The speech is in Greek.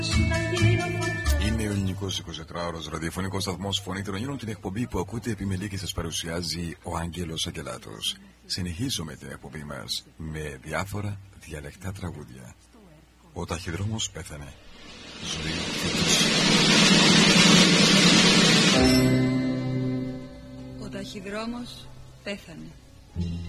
Είναι ο ελληνικός 24ωρος ραδιοφωνικός σταθμός Φωνή Τρονίων, την εκπομπή που ακούτε επιμελή και σας παρουσιάζει ο Άγγελος Αγγελάτος. Συνεχίζουμε την εκπομπή μας με διάφορα διαλεκτά τραγούδια. Ο ταχυδρόμος πέθανε. Ζωή φύτος. Ο ταχυδρόμος πέθανε.